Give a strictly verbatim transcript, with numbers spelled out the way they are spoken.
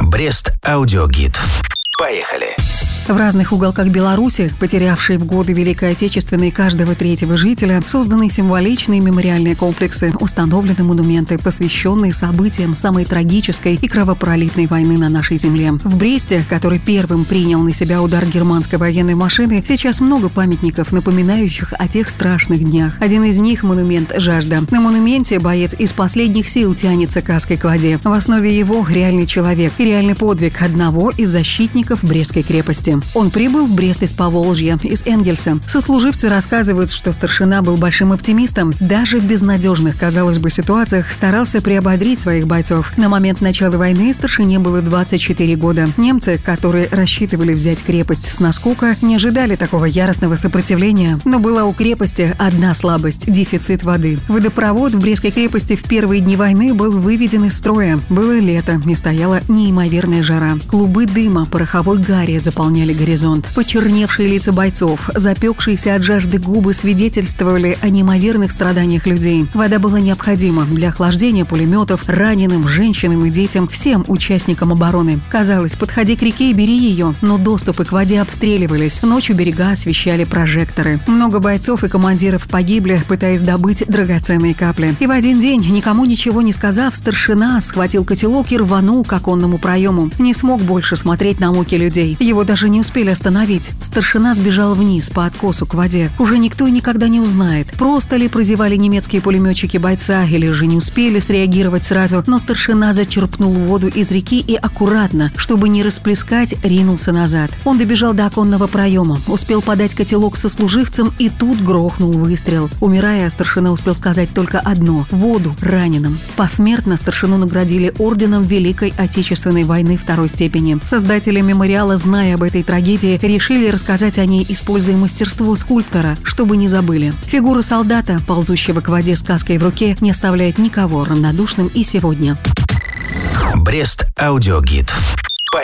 Брест аудиогид. Поехали! В разных уголках Беларуси, потерявшие в годы Великой Отечественной каждого третьего жителя, созданы символичные мемориальные комплексы, установлены монументы, посвященные событиям самой трагической и кровопролитной войны на нашей земле. В Бресте, который первым принял на себя удар германской военной машины, сейчас много памятников, напоминающих о тех страшных днях. Один из них – монумент «Жажда». На монументе боец из последних сил тянется каской к воде. В основе его реальный человек и реальный подвиг одного из защитников Брестской крепости. Он прибыл в Брест из Поволжья, из Энгельса. Сослуживцы рассказывают, что старшина был большим оптимистом. Даже в безнадежных, казалось бы, ситуациях старался приободрить своих бойцов. На момент начала войны старшине было двадцать четыре года. Немцы, которые рассчитывали взять крепость с наскока, не ожидали такого яростного сопротивления. Но была у крепости одна слабость – дефицит воды. Водопровод в Брестской крепости в первые дни войны был выведен из строя. Было лето и стояла неимоверная жара. Клубы дыма, пороховой гари заполняли горизонт. Почерневшие лица бойцов, запекшиеся от жажды губы свидетельствовали о неимоверных страданиях людей. Вода была необходима для охлаждения пулеметов, раненым, женщинам и детям, всем участникам обороны. Казалось, подходи к реке и бери ее, но доступы к воде обстреливались. Ночью берега освещали прожекторы. Много бойцов и командиров погибли, пытаясь добыть драгоценные капли. И в один день, никому ничего не сказав, старшина схватил котелок и рванул к оконному проему. Не смог больше смотреть на муки людей. Его даже не успели остановить. Старшина сбежал вниз по откосу к воде. Уже никто и никогда не узнает, просто ли прозевали немецкие пулеметчики бойца, или же не успели среагировать сразу, но старшина зачерпнул воду из реки и аккуратно, чтобы не расплескать, ринулся назад. Он добежал до оконного проема, успел подать котелок сослуживцам, и тут грохнул выстрел. Умирая, старшина успел сказать только одно – воду раненым. Посмертно старшину наградили орденом Великой Отечественной войны второй степени. Создатели мемориала, зная об этой трагедии, решили рассказать о ней, используя мастерство скульптора, чтобы не забыли. Фигура солдата, ползущего к воде с каской в руке, не оставляет никого равнодушным и сегодня. Брест аудиогид.